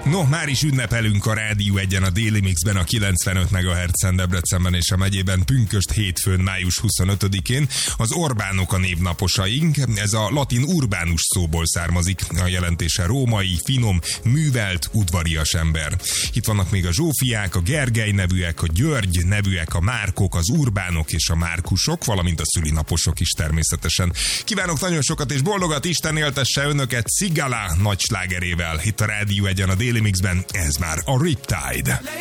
No, már is ünnepelünk a Rádió 1-en a Déli Mixben a 95 MHz-en Debrecenben és a megyében pünkösd hétfőn, május 25-én. Az Orbánok a névnaposaink. Ez a latin urbánus szóból származik. A jelentése római, finom, művelt, udvarias ember. Itt vannak még a Zsófiák, a Gergely nevűek, a György nevűek, a Márkok, az Urbánok és a Márkusok, valamint a szülinaposok is természetesen. Kívánok nagyon sokat és boldogat, Isten éltesse önöket Sigala nagy slágerével. Itt a Rádió 1-en a Déli Mixben, ez már a Riptide.